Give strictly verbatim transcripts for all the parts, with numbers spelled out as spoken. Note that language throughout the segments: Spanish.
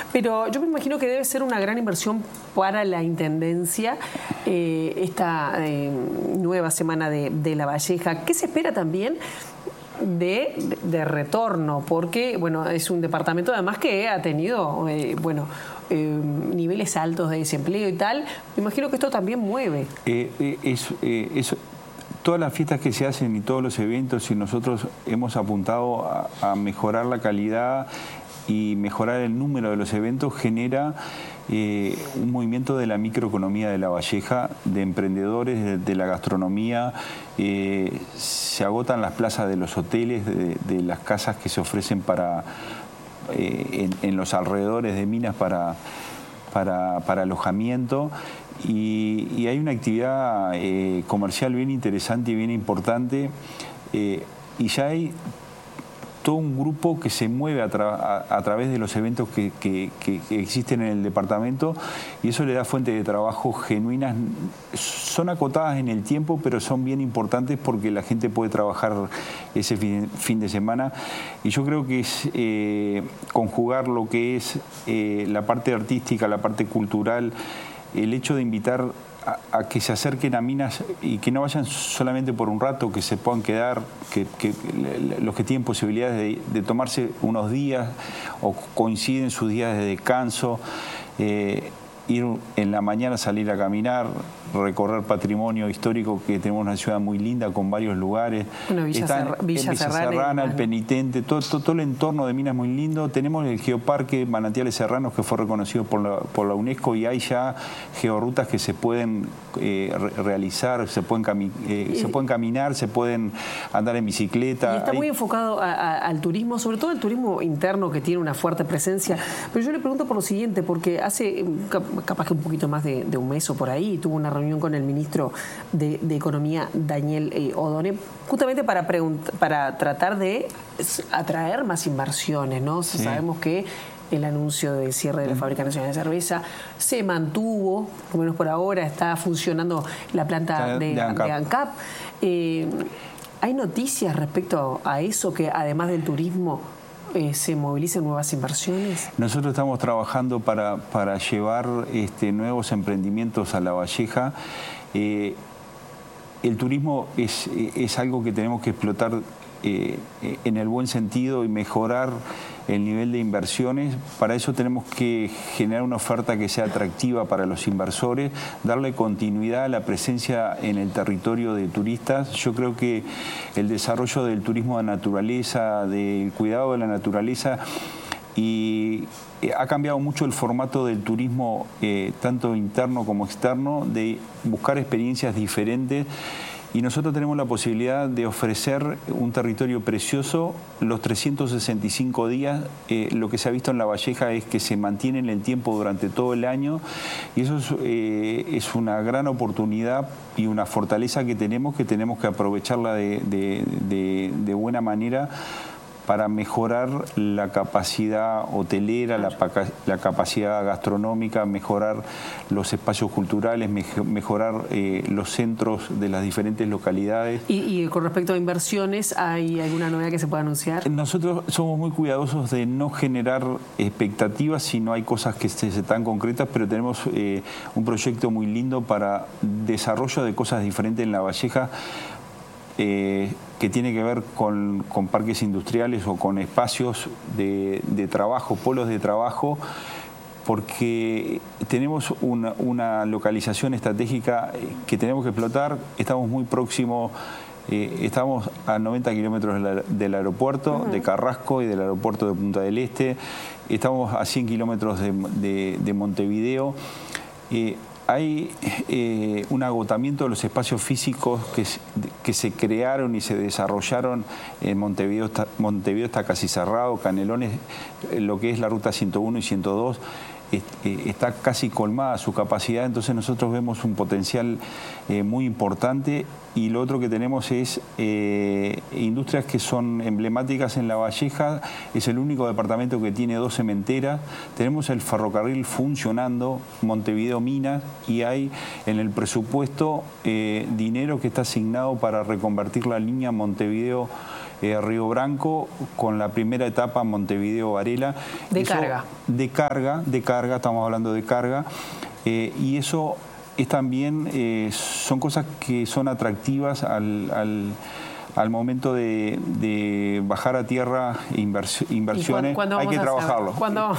Pero yo me imagino que debe ser una gran inversión para la Intendencia eh, esta eh, nueva semana de, de La Valleja. ¿Qué se espera también de, de retorno? Porque, bueno, es un departamento además que ha tenido, eh, bueno, eh, niveles altos de desempleo y tal. Me imagino que esto también mueve. Eh, eh, es, eh, es, todas las fiestas que se hacen y todos los eventos, y nosotros hemos apuntado a, a mejorar la calidad y mejorar el número de los eventos, genera eh, un movimiento de la microeconomía de La Valleja, de emprendedores, de, de la gastronomía. Eh, se agotan las plazas de los hoteles, de, de las casas que se ofrecen para eh, en, en los alrededores de Minas para, para, para alojamiento. Y, y hay una actividad eh, comercial bien interesante y bien importante, eh, y ya hay todo un grupo que se mueve a, tra a, a través de los eventos que, que, que existen en el departamento, y eso le da fuentes de trabajo genuinas. Son acotadas en el tiempo, pero son bien importantes porque la gente puede trabajar ese fin, fin de semana. Y yo creo que es eh, conjugar lo que es eh, la parte artística, la parte cultural, el hecho de invitar a, a que se acerquen a Minas y que no vayan solamente por un rato, que se puedan quedar, que, que los que tienen posibilidades de, de tomarse unos días o coinciden sus días de descanso, eh, ir en la mañana, salir a caminar, recorrer patrimonio histórico, que tenemos una ciudad muy linda con varios lugares. Una Villa, Está Serra, en, Villa, en Villa Serrana, Serrana, el Penitente, todo, todo, todo el entorno de Minas es muy lindo. Tenemos el Geoparque Manantiales Serranos, que fue reconocido por la, por la UNESCO, y hay ya georrutas que se pueden eh, re realizar, se pueden, cami eh, se pueden caminar, se pueden andar en bicicleta. Y está hay... muy enfocado a, a, al turismo, sobre todo el turismo interno, que tiene una fuerte presencia. Pero yo le pregunto por lo siguiente, porque hace capaz que un poquito más de, de un mes o por ahí, tuvo una reunión con el ministro de, de Economía, Daniel eh, Odone, justamente para, para tratar de atraer más inversiones, ¿no? Sí. Sabemos que el anuncio del cierre de la Fábrica Nacional de Cerveza se mantuvo, por lo menos por ahora, está funcionando la planta de, de ANCAP. De ANCAP. Eh, ¿Hay noticias respecto a eso, que además del turismo Eh, se movilicen nuevas inversiones? Nosotros estamos trabajando para, para llevar este, nuevos emprendimientos a La Valleja. Eh, el turismo es, es algo que tenemos que explotar eh, en el buen sentido y mejorar el nivel de inversiones. Para eso tenemos que generar una oferta que sea atractiva para los inversores, darle continuidad a la presencia en el territorio de turistas. Yo creo que el desarrollo del turismo de naturaleza, del cuidado de la naturaleza, y ha cambiado mucho el formato del turismo, eh, tanto interno como externo, de buscar experiencias diferentes. Y nosotros tenemos la posibilidad de ofrecer un territorio precioso los trescientos sesenta y cinco días. Eh, lo que se ha visto en La Valleja es que se mantiene en el tiempo durante todo el año, y eso es, eh, es una gran oportunidad y una fortaleza que tenemos, que tenemos que aprovecharla de, de, de, de buena manera para mejorar la capacidad hotelera, la, la capacidad gastronómica, mejorar los espacios culturales, mejorar eh, los centros de las diferentes localidades. ¿Y, y con respecto a inversiones, hay alguna novedad que se pueda anunciar? Nosotros somos muy cuidadosos de no generar expectativas si no hay cosas que se, se tan concretas, pero tenemos eh, un proyecto muy lindo para desarrollo de cosas diferentes en La Valleja, Eh, que tiene que ver con, con parques industriales o con espacios de, de trabajo, polos de trabajo, porque tenemos una, una localización estratégica que tenemos que explotar. Estamos muy próximos, eh, estamos a noventa kilómetros del, del aeropuerto uh-huh. de Carrasco y del aeropuerto de Punta del Este. Estamos a cien kilómetros de, de, de Montevideo. Eh, Hay eh, un agotamiento de los espacios físicos que, que se crearon y se desarrollaron en Montevideo. Está, Montevideo está casi cerrado, Canelones, lo que es la ruta ciento uno y ciento dos, eh, está casi colmada su capacidad. Entonces nosotros vemos un potencial eh, muy importante, y lo otro que tenemos es eh, industrias que son emblemáticas en La Valleja. Es el único departamento que tiene dos cementeras. Tenemos el ferrocarril funcionando, Montevideo-Minas, y hay en el presupuesto eh, dinero que está asignado para reconvertir la línea Montevideo eh, Río Branco, con la primera etapa Montevideo Varela. De eso, carga. De carga, de carga, estamos hablando de carga. Eh, y eso es también, eh, son cosas que son atractivas al... al al momento de, de bajar a tierra invers, inversiones, cuándo, cuándo hay que trabajarlo. ¿Cuándo?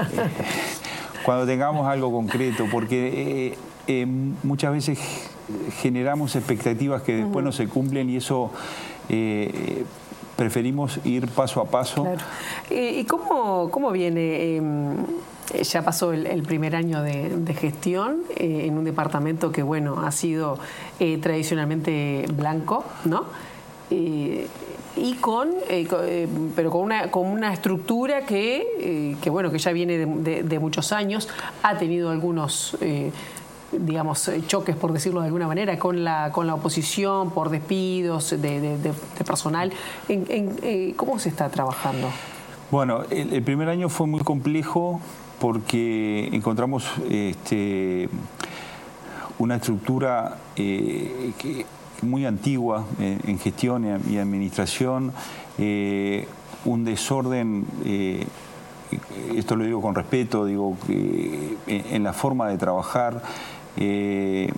Cuando tengamos algo concreto, porque eh, eh, muchas veces generamos expectativas que después uh-huh. no se cumplen y eso eh, preferimos ir paso a paso. Claro. ¿Y cómo, cómo viene? Eh, ya pasó el, el primer año de, de gestión eh, en un departamento que, bueno, ha sido eh, tradicionalmente blanco, ¿no? Eh, y con, eh, eh, pero con una, con una estructura que, eh, que, bueno, que ya viene de, de, de muchos años, ha tenido algunos... Eh, digamos, choques, por decirlo de alguna manera, con la con la oposición, por despidos de, de, de, de personal. En, en, eh, ¿Cómo se está trabajando? Bueno, el, el primer año fue muy complejo porque encontramos este, una estructura eh, que, muy antigua en, en gestión y administración, eh, un desorden, eh, esto lo digo con respeto, digo que en la forma de trabajar, eh,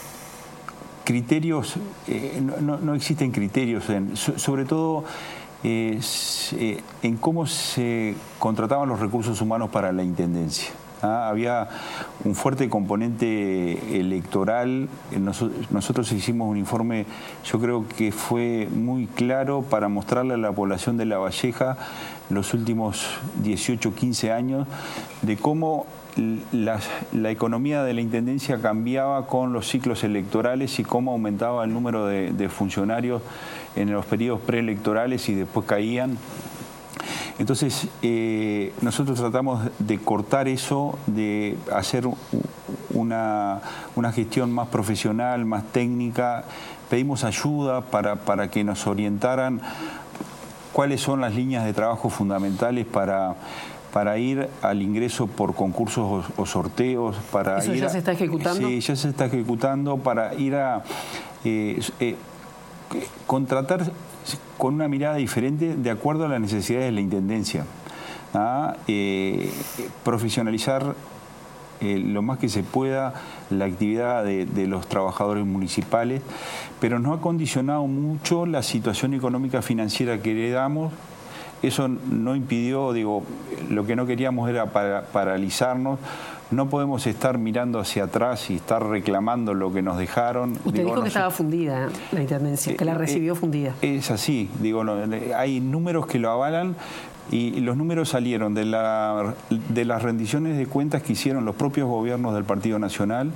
criterios, eh, no, no existen criterios, en, so, sobre todo eh, eh, en cómo se contrataban los recursos humanos para la intendencia. Ah, había un fuerte componente electoral. Nosotros, nosotros hicimos un informe, yo creo que fue muy claro para mostrarle a la población de La Valleja los últimos dieciocho, quince años de cómo la, la economía de la intendencia cambiaba con los ciclos electorales y cómo aumentaba el número de, de funcionarios en los periodos preelectorales y después caían. Entonces, eh, nosotros tratamos de cortar eso, de hacer una, una gestión más profesional, más técnica. Pedimos ayuda para, para que nos orientaran cuáles son las líneas de trabajo fundamentales para, para ir al ingreso por concursos o, o sorteos. Para ¿Eso ir ya a, se está ejecutando? Sí, ya se está ejecutando para ir a eh, eh, contratar con una mirada diferente de acuerdo a las necesidades de la intendencia. ¿Ah? Eh, profesionalizar eh, lo más que se pueda la actividad de, de los trabajadores municipales, pero nos ha condicionado mucho la situación económica financiera que heredamos. Eso no impidió, digo, lo que no queríamos era para, paralizarnos. No podemos estar mirando hacia atrás y estar reclamando lo que nos dejaron. Usted digo, dijo no que sé, estaba fundida la intendencia, que la recibió eh, fundida. Es así, digo, no, hay números que lo avalan y los números salieron de, la, de las rendiciones de cuentas que hicieron los propios gobiernos del Partido Nacional,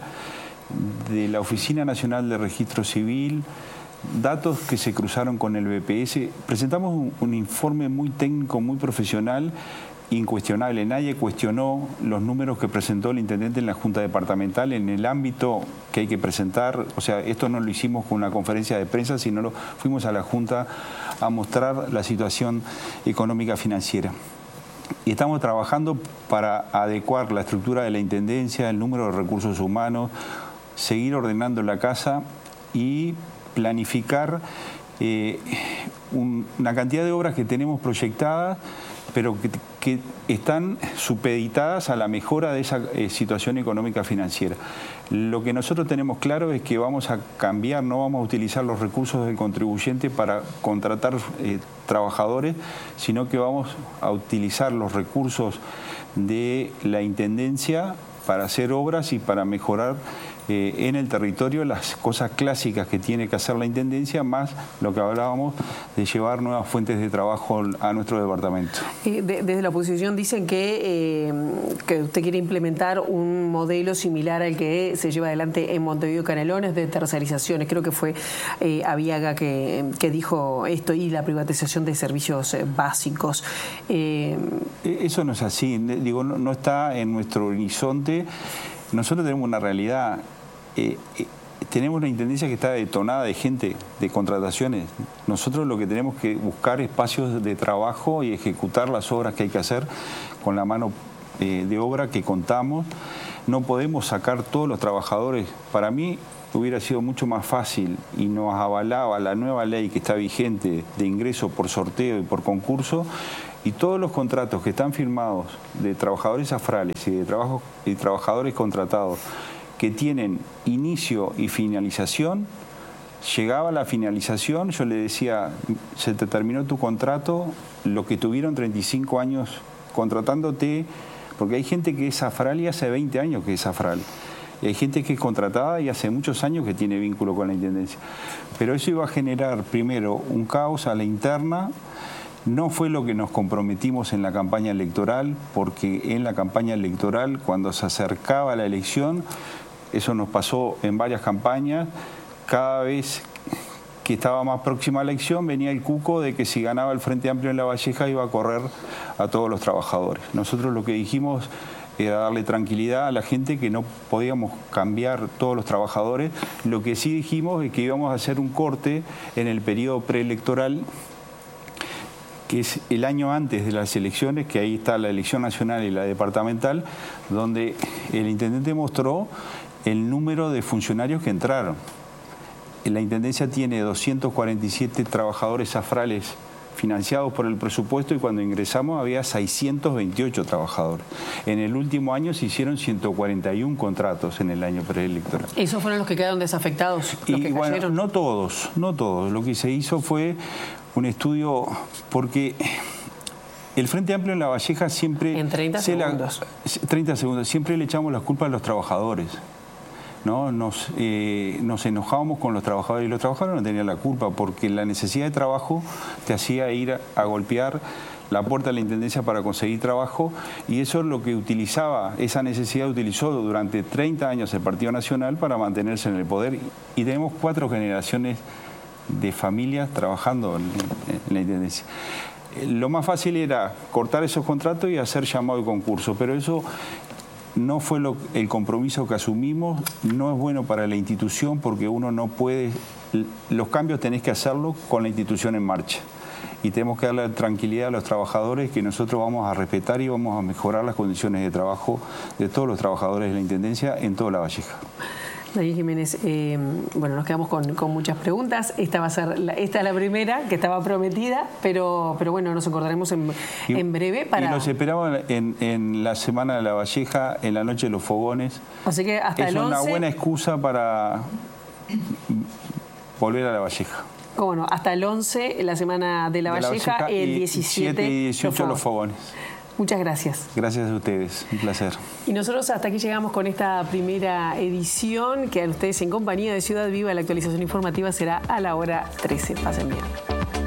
de la Oficina Nacional de Registro Civil, datos que se cruzaron con el B P S. Presentamos un, un informe muy técnico, muy profesional, incuestionable. Nadie cuestionó los números que presentó el intendente en la Junta Departamental en el ámbito que hay que presentar. O sea, esto no lo hicimos con una conferencia de prensa, sino lo fuimos a la Junta a mostrar la situación económica financiera. Y estamos trabajando para adecuar la estructura de la intendencia, el número de recursos humanos, seguir ordenando la casa y planificar eh, un, una cantidad de obras que tenemos proyectadas, pero que, que están supeditadas a la mejora de esa eh, situación económica financiera. Lo que nosotros tenemos claro es que vamos a cambiar, no vamos a utilizar los recursos del contribuyente para contratar eh, trabajadores, sino que vamos a utilizar los recursos de la Intendencia para hacer obras y para mejorar eh, en el territorio las cosas clásicas que tiene que hacer la Intendencia, más lo que hablábamos de llevar nuevas fuentes de trabajo a nuestro departamento. De, desde la oposición dicen que, eh, que usted quiere implementar un modelo similar al que se lleva adelante en Montevideo Canelones de tercerizaciones. Creo que fue eh, Aviaga que, que dijo esto, y la privatización de servicios eh, básicos. Eh, Eso no es así, digo, no, no está en nuestro horizonte. Nosotros tenemos una realidad, eh, eh, tenemos una intendencia que está detonada de gente, de contrataciones. Nosotros lo que tenemos que buscar espacios de trabajo y ejecutar las obras que hay que hacer con la mano eh, de obra que contamos. no podemos sacar todos los trabajadores. Para mí hubiera sido mucho más fácil y nos avalaba la nueva ley que está vigente de ingreso por sorteo y por concurso, y todos los contratos que están firmados de trabajadores afrales y de trabajo, y trabajadores contratados que tienen inicio y finalización, llegaba la finalización, yo le decía, se te terminó tu contrato, lo que tuvieron treinta y cinco años contratándote, porque hay gente que es afral y hace veinte años que es afral. Y hay gente que es contratada y hace muchos años que tiene vínculo con la Intendencia. Pero eso iba a generar, primero, un caos a la interna. No fue lo que nos comprometimos en la campaña electoral, porque en la campaña electoral, cuando se acercaba la elección, eso nos pasó en varias campañas, cada vez que estaba más próxima a la elección venía el cuco de que si ganaba el Frente Amplio en La Valleja iba a correr a todos los trabajadores. Nosotros lo que dijimos era darle tranquilidad a la gente, que no podíamos cambiar todos los trabajadores. Lo que sí dijimos es que íbamos a hacer un corte en el periodo preelectoral, que es el año antes de las elecciones, que ahí está la elección nacional y la departamental, donde el intendente mostró el número de funcionarios que entraron. La Intendencia tiene doscientos cuarenta y siete trabajadores afrales financiados por el presupuesto, y cuando ingresamos había seiscientos veintiocho trabajadores. En el último año se hicieron ciento cuarenta y uno contratos en el año preelectoral. ¿Esos fueron los que quedaron desafectados? Los y que bueno, cayeron? no todos, no todos. Lo que se hizo fue un estudio, porque el Frente Amplio en La Valleja siempre... En treinta segundos. La, treinta segundos. Siempre le echamos la culpa a los trabajadores, ¿no? Nos, eh, nos enojábamos con los trabajadores, y los trabajadores no tenían la culpa, porque la necesidad de trabajo te hacía ir a, a golpear la puerta de la Intendencia para conseguir trabajo, y eso es lo que utilizaba, esa necesidad utilizó durante treinta años el Partido Nacional para mantenerse en el poder, y tenemos cuatro generaciones de familias trabajando en, en la Intendencia. Lo más fácil era cortar esos contratos y hacer llamado de concurso, pero eso no fue lo, el compromiso que asumimos. No es bueno para la institución, porque uno no puede... Los cambios tenés que hacerlo con la institución en marcha. Y tenemos que darle tranquilidad a los trabajadores, que nosotros vamos a respetar y vamos a mejorar las condiciones de trabajo de todos los trabajadores de la Intendencia en toda La Valleja. Daniel Jiménez, eh, bueno, nos quedamos con, con muchas preguntas. Esta va a ser la, esta es la primera, que estaba prometida, pero, pero bueno, nos acordaremos en, y, en breve para... Y nos esperamos en, en la Semana de La Valleja, en la Noche de los Fogones. Así que hasta es el once... una buena excusa para volver a La Valleja. ¿Cómo no? Hasta el once, la Semana de La, de la Valleja, Valleja, el diecisiete y dieciocho los Fogones. Muchas gracias. Gracias a ustedes, un placer. Y nosotros hasta aquí llegamos con esta primera edición, que a ustedes en compañía de Ciudad Viva, la actualización informativa será a la hora trece. Pasen bien.